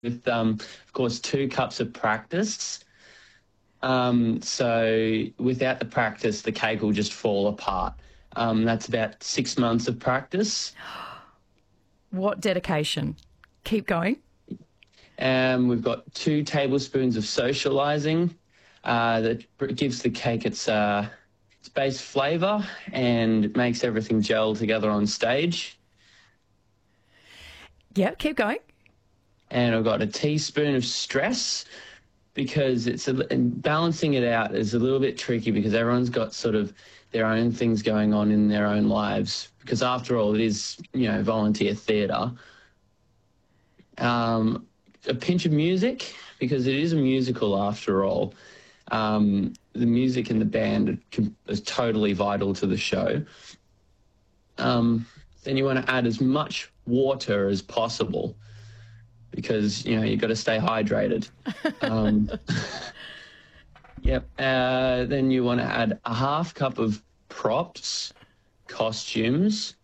with, of course, 2 cups of practice. So without the practice, the cake will just fall apart. That's about 6 months of practice. What dedication. Keep going. We've got 2 tablespoons of socialising that gives the cake its base flavour and makes everything gel together on stage. Yeah, keep going. And I've got a teaspoon of stress because and balancing it out is a little bit tricky because everyone's got sort of their own things going on in their own lives because after all, it is, volunteer theatre. A pinch of music because it is a musical after all. The music and the band is totally vital to the show. Then you want to add as much water as possible because, you've got to stay hydrated. Yep. Then you want to add a 1/2 cup of props, costumes,